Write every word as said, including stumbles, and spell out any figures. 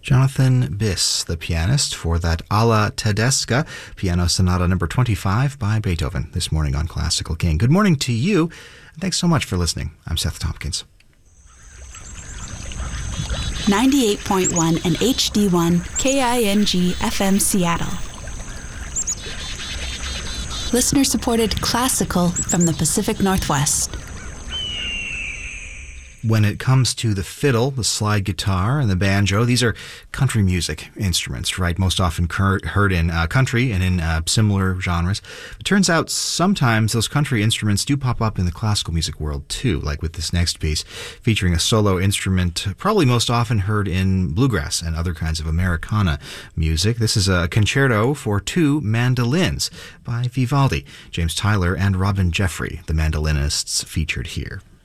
Jonathan Biss, the pianist, for that Alla Tedesca Piano Sonata number twenty-five by Beethoven this morning on Classical King. Good morning to you, and thanks so much for listening. I'm Seth Tompkins. ninety-eight point one and H D one K I N G F M Seattle. Listener-supported classical from the Pacific Northwest. When it comes to the fiddle, the slide guitar, and the banjo, these are country music instruments, right? Most often cur- heard in uh, country and in uh, similar genres. It turns out sometimes those country instruments do pop up in the classical music world too, like with this next piece, featuring a solo instrument probably most often heard in bluegrass and other kinds of Americana music. This is a concerto for two mandolins by Vivaldi, James Tyler and Robin Jeffrey, the mandolinists featured here.